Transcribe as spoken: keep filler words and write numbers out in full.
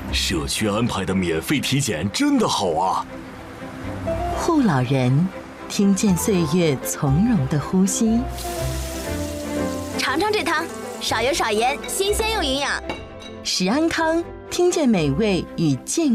社区安排的免费体检真的好啊！ 护老人听见岁月从容的呼吸。 尝尝这汤，少油少盐，新鲜又营养。 食安康听见美味与健